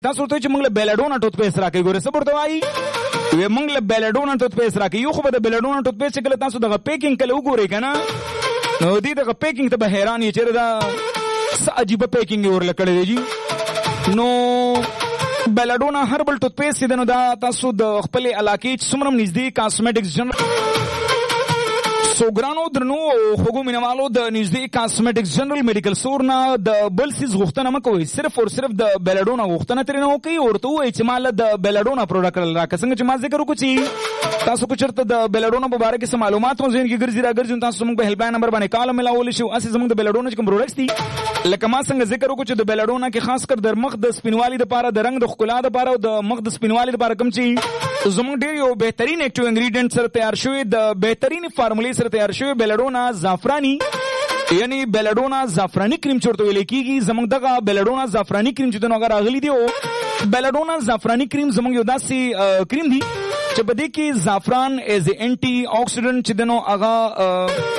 تاسو ته چې موږ له بیلاډونا ټوت پیسټ راکې ګوره څه ورته وایي وی موږ له بیلاډونا ټوت پیسټ راکې یو خو به د بیلاډونا ټوت پیسټ کله تاسو دغه پیکینګ کله وګورئ کنه نو دې دغه پیکینګ ته به حیران یې چې دا څه عجیبه پیکینګ ورله کړی دی جی نو بیلاډونا هربل ټوت پیسټ دی نو دا تاسو د خپل علاقې څومره نږدې کاسمیټکس جنرال سوګرانو درنو خوګو مینوالو د نږدې کاسمیټکس جنرال میډیکل سٹور نه د بل سیز غوښتنه مکوئ صرف او صرف د بیلاډونا غوښتنه ترې نه وکړئ ورته ووایئ چې ما له د بیلاډونا پروډکټ راکړه څنګه چې ما ذکر وکړو چې تاسو کو چېرته د بیلاډونا په باره کې څه معلومات مو ذهن کې ګرځي راګرځي تاسو موږ په هیلپ لاین نمبر باندې کال ملاولی شو اسې زموږ د بیلاډونا چې کوم پروډکټس دي لکه ما څنګه ذکر وکړو چې د بیلاډونا کې خاص کر د مخ د سپینوالي لپاره د رنګ د ښکلا لپاره او د مخ د سپینوالي لپاره کوم چې زموږ ډېر یو بهترین اکټیو انګریډینټ سره تیار شوی د بهترین فارمولې سره تیار شوی بیلاډونا زعفرانی یعنی بیلاډونا زعفرانی کریم چورته ویل کیږي زموږ دغه بیلاډونا زعفرانی کریم چې دغه راغلی دی او بیلاډونا زعفرانی کریم زموږ یو داسې کریم دی چې په دې کې زعفران ایز انټي اکسیډنټ چې دنو هغه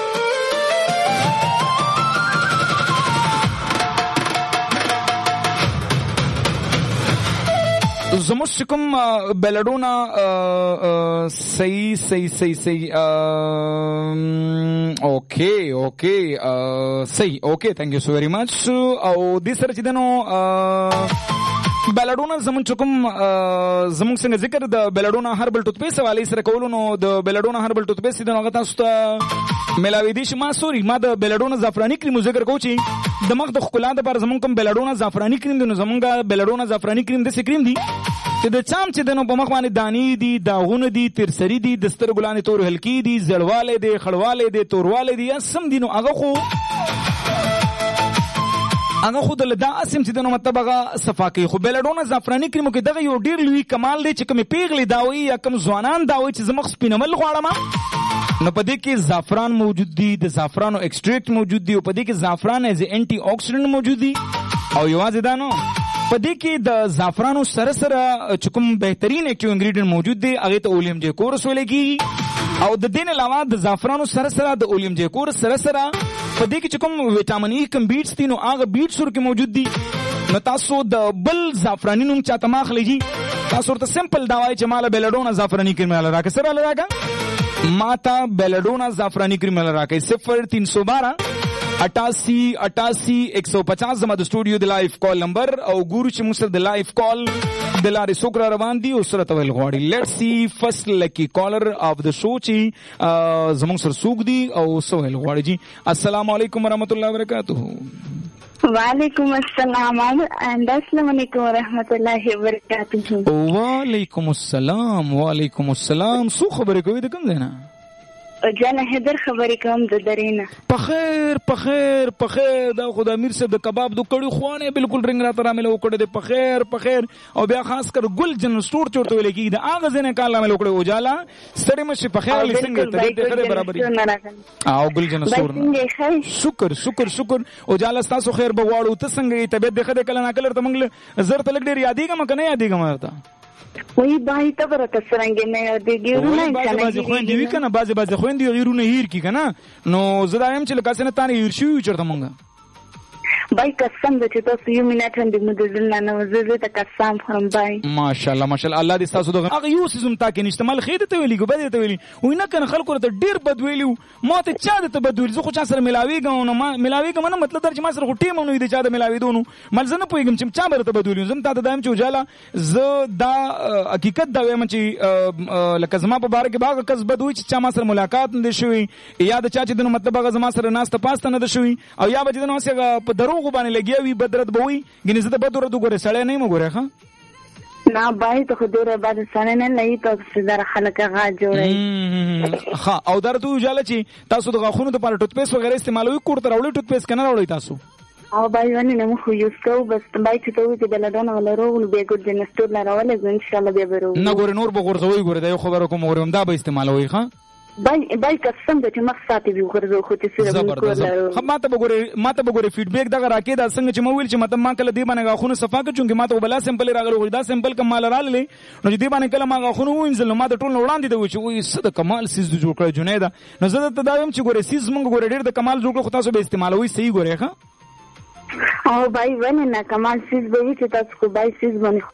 زموږ کوم بیلاډونا صحیح اوکے صحیح اوکے تھینک یو سو ویری مچ او دې سره چې دنو بیلاډونا زموږ کوم زموږ څنګه ذکر د بیلاډونا هربل ټوت پیسټ والی سره کولو نو د بیلاډونا هربل ټوت پیسټ دغه تاسو ته ملاوي دي چې ما د بیلاډونا زعفرانی کریم ذکر کوم چې د مخ د ښکلا لپاره زموږ کوم بیلاډونا زعفرانی کریم دی نو زموږ بیلاډونا زعفرانی کریم د کریم دی چې د چام چې دنو په مخ باندې دانی دي داغونه دي ترسری دي د سترګو لاندې تور هلکی دي زړواله دي خړواله دي تورواله دي سم دي نو هغه خو د لدا اسم چې دنو مطلب هغه صفا کوي خو بیلاډونا زعفرانی کریم کې دغه یو ډیر لوی کمال دی چې کوم پیغلې داوي یا کوم ځوانان داوي چې زمخ سپینمل غواړم نو په دې کې زعفران موجود دي د زعفرانو ایکسټریکټ موجود دي او په دې کې زعفران ایز انټي اکسیډنټ موجود دي او یوازې دا نو په دې کې د زعفرانو سره سره چې کوم بهترین اکټیو انګریډینټ موجود دی هغه ته اولیم جی کورس ویل کیږي او د دې علاوه د زعفرانو سره سره د اولیم جی کورس سره سره په دې کې چې کوم وټامین ای کوم بیټس دي نو هغه بیټس ورکه موجود دي نو تاسو د بل زعفرانی نوم چاته ماخلی جی تاسو ورته سمپل دا وایي چې مال بیلاډونا زعفرانی کریم راکړه سره راکړه ماتا بیلاډونا زعفرانی کریم راکړه 0312 88 150 زما د سټوډیو د لایف کال نمبر او ګورو چې موږ سره د لایف کال د لارې سوکرا روان دي او سره تویل غواړي لیټس سی فرست لکی کالر اف د شو چې زموږ سره سوق دي او سویل غواړي جی السلام علیکم ورحمۃ اللہ وبرکاتہ وعلیکم السلام السلام علیکم ورحمۃ اللہ وبرکاتہ وعلیکم السلام سو خبرې کوي د کوم ځای نه جانا حیدر خبرې کوم د درینا په خیر دا خدا امیر صاحب د کباب دو کړي خوانه بالکل رنگ راته رامل وکړه د په خیر او بیا خاص کر ګل جن سٹور چورته ویل کی دا اغه زنه کال رامل وکړه وجالا سړی مشه په خیر لسنګ ته دې خره برابرې او ګل جن سٹور شکر وجالا تاسو خیر بغواړو ته څنګه طبيعت د خره کله ناکله ته منګل زر ته لګ ډیر یادېګم کنه یادېګم ورته وای بای ته برته څنګه نه دی ګیرونه باز خويندې وی کنه باز خويندې غیرونه هیر کی کنه نو زدایم چې لکه څنګه تانه هیر شو چرته مونږه بای قسم د چې تاسو یو منټ هم د مدل نه وزه ته قسم خورم بای ماشاءالله الله دې تاسو دغه هغه یو سیزم تا کې نشتمل خېده ته ویلی ګبه ته ویلی وینه کنه خلکو ته ډیر بد ویلو ما ته چا ته بد ویل زه خو چا سره ملاویږم نو ما ملاویږم نه مطلب در چې ما سره ټیم نو دې چا ته ملاوي دونو ملزنه پویګم چې چا برته بد ویل زم تا ته دایم چې وجاله ز دا حقیقت دا وایم چې لکه زما په باره کې باغ کس بد وی چې چا ما سره ملاقات نه شوی یا د چا چې دنو مطلب هغه زما سره ناس ته پاسته نه شوی او یا به دنو سره په دروغ باندې لګیاوی بدرت بوي ګنې زه د بدر د ګوره سړی نه مګوره ښه نه بای ته خو ډیره بعد سړی نه لې تاسو در خلک غا جوړي ها او درته وجاله چې تاسو د غاخونو د پاره ټوت پیسټ وغیرہ استعمالوي کوړ تر وړي ټوت پیسټ کنه وړي تاسو او بای ونی نه مخ یو څو بس بای چې ته وې د بلډون ولا رول به ګور د نستور نه راولې ان شاء الله به برو نه ګوره نور به ګورځوي ګوره دا خبره کوم ورم دا به استعمالوي ښه بای قسم د چې مخ ساتي وي ګورځو خو چې سره وکړو ماته وګوره فیډبیک دا راکې دا څنګه چې مو ویل چې مطلب ما کله دی باندې غاخونه صفا کړ چې ماته بلا سمپل راغلو دا سمپل کمال راغلی نو دی باندې کله ما غاخونه وینځل نو ما د ټول وړاندې دی چې وې صد کمال سیز جوړ کړ جنیدا نو زه ته دا ویم چې ګوره سیز مونږ ګوره ډیر د کمال جوړ کړو تاسو به استعمالوي صحیح ګوره ښه او بای ونه نه کمال سیز به وي چې تاسو کو بای سیز باندې